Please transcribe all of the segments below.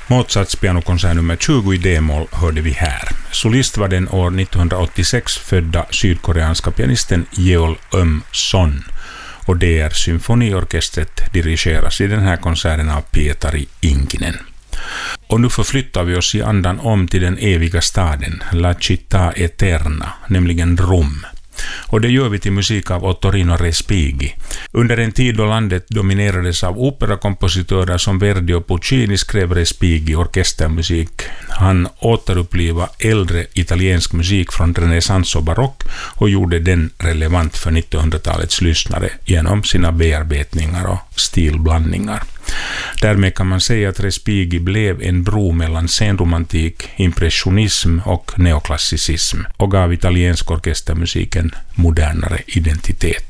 Mozarts pianokonsert nummer 20 i D-moll hörde vi här. Solist var den år 1986 födda sydkoreanska pianisten Yeol Son, och DR symfoniorkestret dirigeras i den här konserten av Pietari Inkinen. Och nu förflyttar vi oss i andan om till den eviga staden, La Città Eterna, nämligen Rom. Och det gör vi till musik av Ottorino Respighi. Under en tid då landet dominerades av operakompositörer som Verdi och Puccini skrev Respighi orkestermusik. Han återupplivade äldre italiensk musik från renässans och barock och gjorde den relevant för 1900-talets lyssnare genom sina bearbetningar och stilblandningar. Därmed kan man säga att Respighi blev en bro mellan senromantik, impressionism och neoklassicism och gav italiensk orkestermusiken modernare identitet.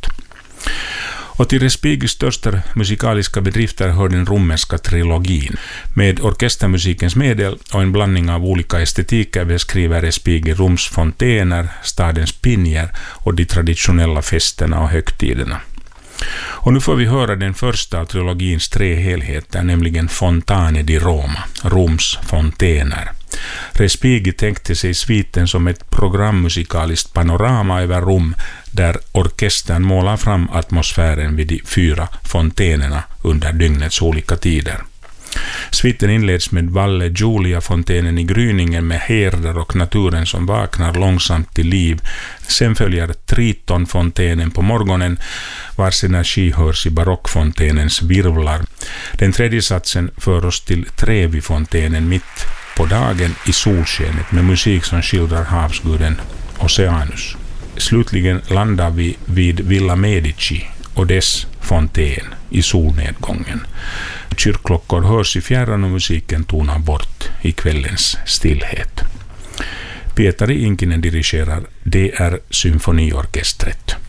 Och till Respighis största musikaliska bedrifter hör den romerska trilogin. Med orkestermusikens medel och en blandning av olika estetiker beskriver Respighi Roms fontäner, stadens pinjer och de traditionella festerna och högtiderna. Och nu får vi höra den första av trilogins 3 helheter, nämligen Fontane di Roma, Roms fontäner. Respighi tänkte sig sviten som ett programmusikaliskt panorama över Rom där orkestern målar fram atmosfären vid de 4 fontänerna under dygnets olika tider. Sviten inleds med Valle Giulia-fontänen i gryningen med herdar och naturen som vaknar långsamt till liv. Sen följer Triton-fontänen på morgonen, vars energi hörs i barockfontänens virvlar. Den tredje satsen för oss till Trevi-fontänen mitt på dagen i solskenet med musik som skildrar havsguden Oceanus. Slutligen landar vi vid Villa Medici och dess fontän i solnedgången. Kyrkklockor hörs i fjärran och musiken tonar bort i kvällens stillhet. Pietari Inkinen dirigerar DR symfoniorkestret.